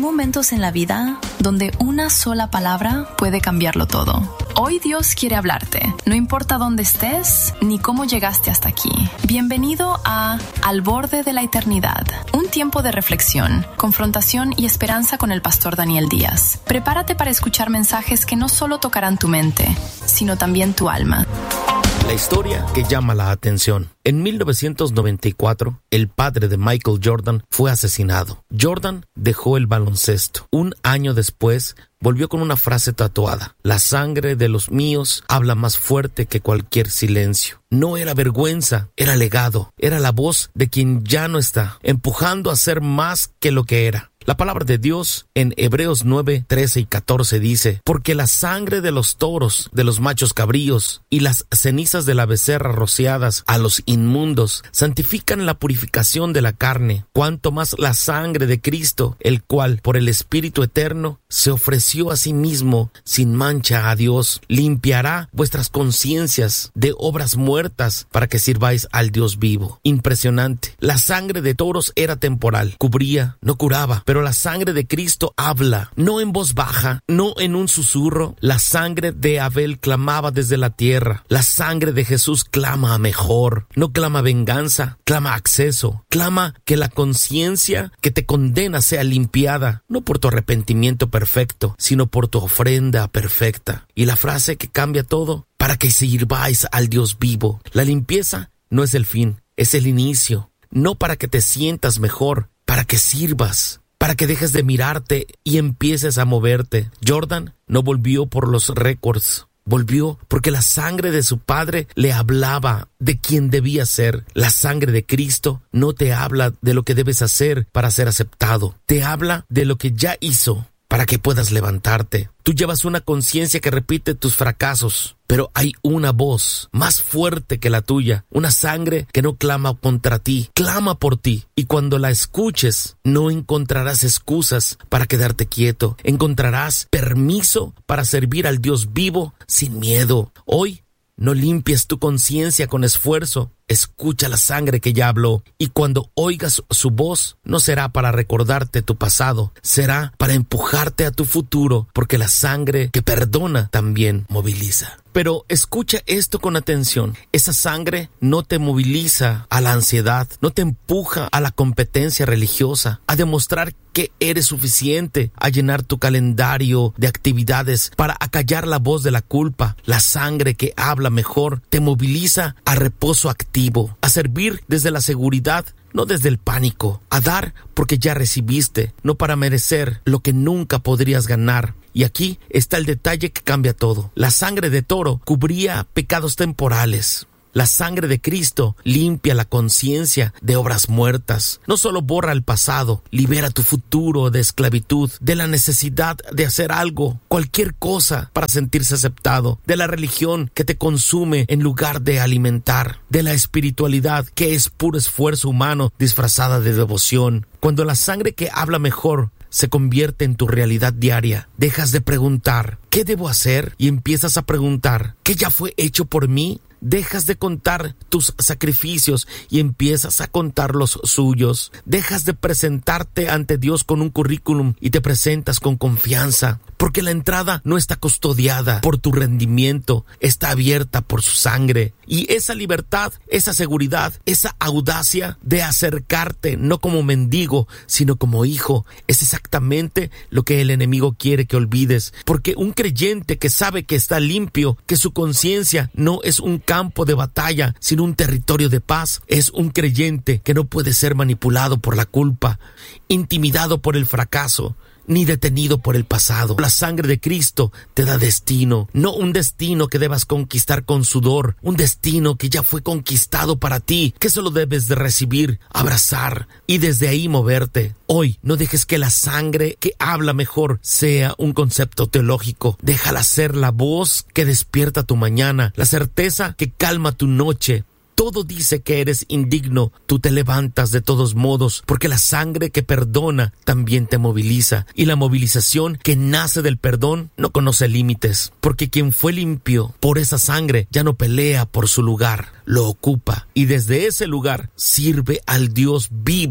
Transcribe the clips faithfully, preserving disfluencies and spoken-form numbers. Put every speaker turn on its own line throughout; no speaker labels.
momentos en la vida donde una sola palabra puede cambiarlo todo. Hoy Dios quiere hablarte, no importa dónde estés ni cómo llegaste hasta aquí. Bienvenido a Al Borde de la Eternidad, un tiempo de reflexión, confrontación y esperanza con el pastor Daniel Díaz. Prepárate para escuchar mensajes que no solo tocarán tu mente, sino también tu alma.
La historia que llama la atención. En mil novecientos noventa y cuatro, el padre de Michael Jordan fue asesinado. Jordan dejó el baloncesto. Un año después, volvió con una frase tatuada: la sangre de los míos habla más fuerte que cualquier silencio. No era vergüenza, era legado. Era la voz de quien ya no está, empujando a ser más que lo que era. La palabra de Dios en Hebreos nueve, trece y catorce dice: porque la sangre de los toros, de los machos cabríos y las cenizas de la becerra rociadas a los inmundos santifican la purificación de la carne, cuanto más la sangre de Cristo, el cual por el Espíritu eterno se ofreció a sí mismo sin mancha a Dios, limpiará vuestras conciencias de obras muertas para que sirváis al Dios vivo. Impresionante. La sangre de toros era temporal, cubría, no curaba, pero la sangre de Cristo habla, no en voz baja, no en un susurro. La sangre de Abel clamaba desde la tierra. La sangre de Jesús clama a mejor. No clama venganza, clama acceso. Clama que la conciencia que te condena sea limpiada, no por tu arrepentimiento perfecto, sino por tu ofrenda perfecta. Y la frase que cambia todo: para que sirváis al Dios vivo. La limpieza no es el fin, es el inicio. No para que te sientas mejor, para que sirvas, para que dejes de mirarte y empieces a moverte. Jordan no volvió por los récords, volvió porque la sangre de su padre le hablaba de quién debía ser. La sangre de Cristo no te habla de lo que debes hacer para ser aceptado, te habla de lo que ya hizo para que puedas levantarte. Tú llevas una conciencia que repite tus fracasos, pero hay una voz más fuerte que la tuya, una sangre que no clama contra ti, clama por ti. Y cuando la escuches, no encontrarás excusas para quedarte quieto, encontrarás permiso para servir al Dios vivo sin miedo. Hoy no limpies tu conciencia con esfuerzo. Escucha la sangre que ya habló, y cuando oigas su voz, no será para recordarte tu pasado, será para empujarte a tu futuro, porque la sangre que perdona también moviliza. Pero escucha esto con atención. Esa sangre no te moviliza a la ansiedad, no te empuja a la competencia religiosa, a demostrar que eres suficiente, a llenar tu calendario de actividades para acallar la voz de la culpa. La sangre que habla mejor te moviliza a reposo activo, a servir desde la seguridad, no desde el pánico, a dar porque ya recibiste, no para merecer lo que nunca podrías ganar. Y aquí está el detalle que cambia todo. La sangre de toro cubría pecados temporales. La sangre de Cristo limpia la conciencia de obras muertas. No solo borra el pasado, libera tu futuro de esclavitud, de la necesidad de hacer algo, cualquier cosa para sentirse aceptado, de la religión que te consume en lugar de alimentar, de la espiritualidad que es puro esfuerzo humano disfrazada de devoción. Cuando la sangre que habla mejor se convierte en tu realidad diaria, dejas de preguntar ¿qué debo hacer? Y empiezas a preguntar ¿qué ya fue hecho por mí? Dejas de contar tus sacrificios y empiezas a contar los suyos. Dejas de presentarte ante Dios con un currículum y te presentas con confianza, porque la entrada no está custodiada por tu rendimiento, está abierta por su sangre. Y esa libertad, esa seguridad, esa audacia de acercarte no como mendigo, sino como hijo, es exactamente lo que el enemigo quiere que olvides. Porque un creyente que sabe que está limpio, que su conciencia no es un campo de batalla, sino un territorio de paz, es un creyente que no puede ser manipulado por la culpa, intimidado por el fracaso, ni detenido por el pasado. La sangre de Cristo te da destino, no un destino que debas conquistar con sudor, un destino que ya fue conquistado para ti, que solo debes de recibir, abrazar y desde ahí moverte. Hoy no dejes que la sangre que habla mejor sea un concepto teológico. Déjala ser la voz que despierta tu mañana, la certeza que calma tu noche. Todo dice que eres indigno, tú te levantas de todos modos, porque la sangre que perdona también te moviliza, y la movilización que nace del perdón no conoce límites, porque quien fue limpio por esa sangre ya no pelea por su lugar, lo ocupa, y desde ese lugar sirve al Dios vivo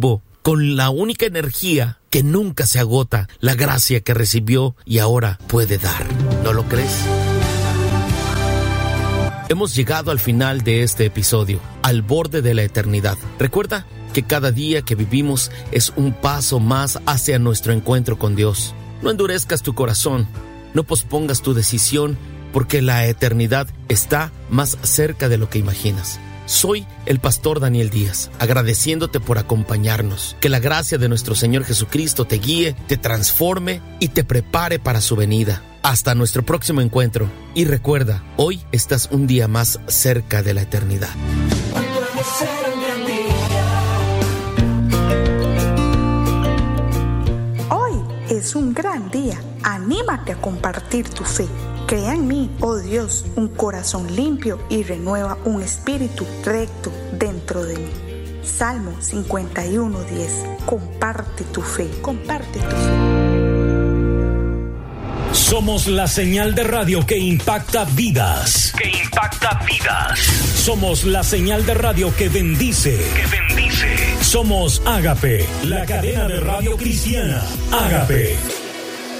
con la única energía que nunca se agota, la gracia que recibió y ahora puede dar. ¿No lo crees? Hemos llegado al final de este episodio, al borde de la eternidad. Recuerda que cada día que vivimos es un paso más hacia nuestro encuentro con Dios. No endurezcas tu corazón, no pospongas tu decisión, porque la eternidad está más cerca de lo que imaginas. Soy el pastor Daniel Díaz, agradeciéndote por acompañarnos. Que la gracia de nuestro Señor Jesucristo te guíe, te transforme y te prepare para su venida. Hasta nuestro próximo encuentro. Y recuerda, hoy estás un día más cerca de la eternidad.
Hoy es un gran día. Anímate a compartir tu fe. Crea en mí, oh Dios, un corazón limpio y renueva un espíritu recto dentro de mí. Salmo cincuenta y uno, diez. Comparte tu fe, comparte tu fe.
Somos la señal de radio que impacta vidas. Que impacta vidas. Somos la señal de radio que bendice. Que bendice. Somos Ágape, la cadena de radio cristiana. Ágape.